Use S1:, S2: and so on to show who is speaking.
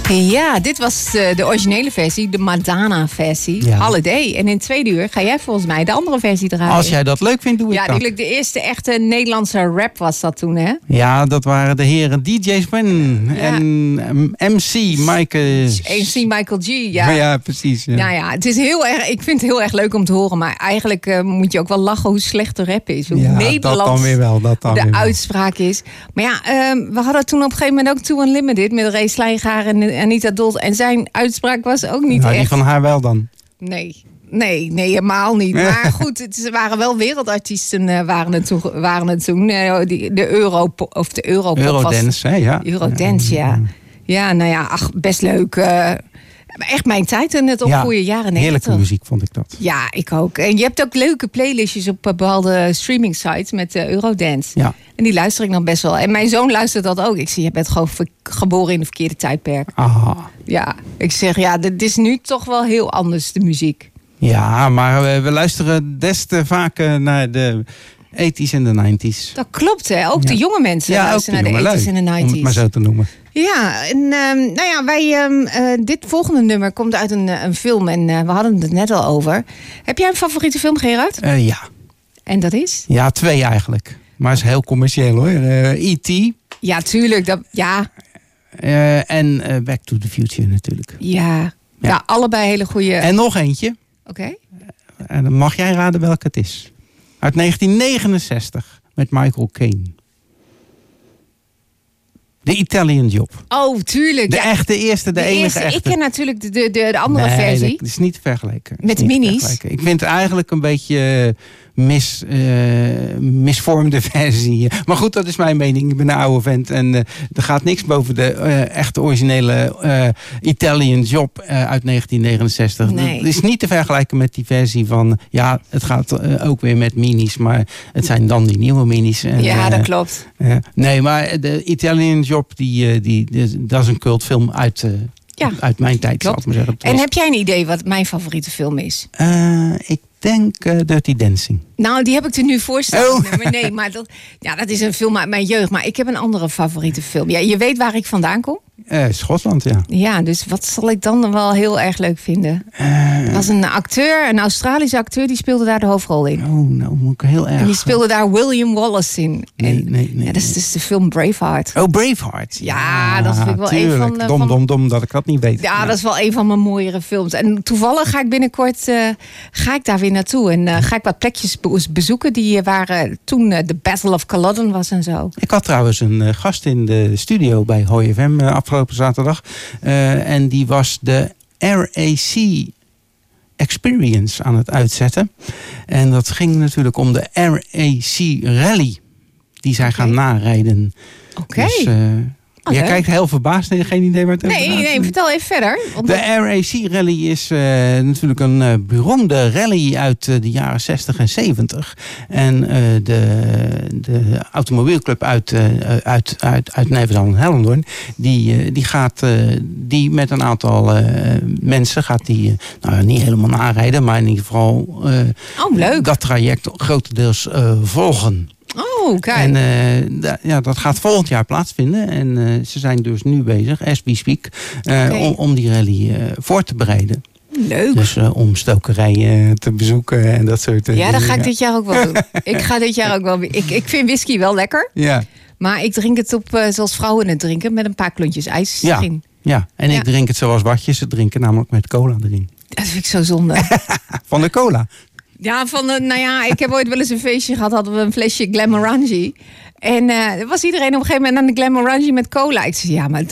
S1: Ja, dit was de originele versie, de Madonna-versie,
S2: Ja.
S1: Holiday. En in het tweede uur ga jij volgens mij de andere versie draaien.
S2: Als jij dat leuk vindt, doe ik dat.
S1: Ja, de eerste echte Nederlandse rap was dat toen, hè?
S2: Ja, dat waren de heren DJ Sven
S1: Ja.
S2: en MC Michael.
S1: MC Michael G, ja.
S2: Ja, precies. Ja.
S1: Nou ja, het is heel erg, ik vind het heel erg leuk om te horen. Maar eigenlijk moet je ook wel lachen hoe slecht de rap is. Hoe
S2: Ja,
S1: Nederlands
S2: dat dan weer wel.
S1: de uitspraak is. Maar ja, we hadden toen op een gegeven moment ook Too Unlimited met Ray Slijngaar en Anita Dols. En zijn uitspraak was ook niet
S2: Nou,
S1: echt...
S2: die van haar wel dan.
S1: Nee, helemaal niet. Maar goed, ze waren wel wereldartiesten waren het toen. De Europop was...
S2: Eurodance, hè? Ja.
S1: Eurodance, ja. Ja, nou ja, best leuk. Echt mijn tijd in het opgroeien, jaren 90.
S2: Heerlijke muziek vond ik dat.
S1: Ja, ik ook. En je hebt ook leuke playlistjes op bepaalde streaming sites met Eurodance.
S2: Ja.
S1: En die luister ik nog best wel. En mijn zoon luistert dat ook. Ik zie, je bent gewoon geboren in de verkeerde tijdperk.
S2: Aha.
S1: Ja, ik zeg, ja, dit is nu toch wel heel anders, de muziek.
S2: Ja, maar we luisteren des te vaker naar de 80s en de 90s.
S1: Dat klopt, hè. Ook de jonge mensen luisteren naar de 80s en de 90s.
S2: Om het maar zo te noemen.
S1: Ja, en nou ja, dit volgende nummer komt uit een film. En we hadden het net al over. Heb jij een favoriete film, Gerard?
S2: Ja.
S1: En dat is?
S2: Ja, 2 eigenlijk. Maar het is heel commerciël hoor. E.T.
S1: Ja, tuurlijk.
S2: En Back to the Future natuurlijk.
S1: Ja, allebei hele goede.
S2: En nog eentje.
S1: Oké.
S2: En dan mag jij raden welke het is. Uit 1969 met Michael Caine. The Italian Job.
S1: Oh, tuurlijk.
S2: De echte eerste, de enige echte.
S1: Ik ken natuurlijk de andere versie.
S2: Dat is niet te vergelijken.
S1: Met minis.
S2: Ik vind het eigenlijk een beetje misvormde versie. Maar goed, dat is mijn mening. Ik ben een oude vent. En er gaat niks boven de echte originele Italian Job uit 1969.
S1: Nee.
S2: Het is niet te vergelijken met die versie van... Ja, het gaat ook weer met minis. Maar het zijn dan die nieuwe minis. En,
S1: ja, dat klopt.
S2: Nee, maar de Italian Job, dat is een cultfilm uit mijn tijd. Zal ik maar zeggen.
S1: En heb jij een idee wat mijn favoriete film is?
S2: Ik denk Dirty Dancing.
S1: Nou, die heb ik er nu voorstellen.
S2: Oh.
S1: Nee, maar dat is een film uit mijn jeugd. Maar ik heb een andere favoriete film. Ja, je weet waar ik vandaan kom?
S2: Schotland, ja.
S1: Ja, dus wat zal ik dan wel heel erg leuk vinden? Er was een acteur, een Australische acteur, die speelde daar de hoofdrol in.
S2: Oh, nou moet ik heel erg...
S1: En die speelde daar William Wallace in.
S2: Nee.
S1: Ja, dat is dus de film Braveheart.
S2: Oh, Braveheart.
S1: Ja, dat vind ik wel
S2: tuurlijk.
S1: een van...
S2: Dom dat ik dat niet weet.
S1: Ja, dat is wel een van mijn mooiere films. En toevallig ga ik binnenkort daar weer naartoe. En ga ik wat plekjes bezoeken die waren toen de Battle of Culloden was en zo.
S2: Ik had trouwens een gast in de studio bij Hoi FM afgelopen zaterdag. En die was de RAC Experience aan het uitzetten. En dat ging natuurlijk om de RAC Rally. Die zij gaan narijden.
S1: Oké.
S2: Dus, jij kijkt heel verbaasd. Geen idee waar het over gaat.
S1: Nee, vertel even verder.
S2: De RAC Rally is natuurlijk een beroemde rally uit de jaren 60 en 70. En de automobielclub uit Nijverdal en Hellendoorn, die met een aantal mensen gaat die niet helemaal narijden, maar in ieder geval
S1: leuk.
S2: dat traject grotendeels volgen.
S1: Oh, kijk.
S2: En dat gaat volgend jaar plaatsvinden. En ze zijn dus nu bezig, as we speak, om die rally voor te bereiden.
S1: Leuk.
S2: Dus om stokerijen te bezoeken en dat soort dingen.
S1: Ja, dat ga ik dit jaar ook wel doen. Ik ga dit jaar ook wel... Ik vind whisky wel lekker.
S2: Ja.
S1: Maar ik drink het zoals vrouwen het drinken, met een paar klontjes ijs erin.
S2: Ja, en ik drink het zoals watjes het drinken, namelijk met cola erin.
S1: Dat vind ik zo zonde.
S2: Van de cola?
S1: Ja, ik heb ooit wel eens een feestje gehad, hadden we een flesje Glenmorangie. En was iedereen op een gegeven moment aan de Glenmorangie met cola. Ik zei, ja, maar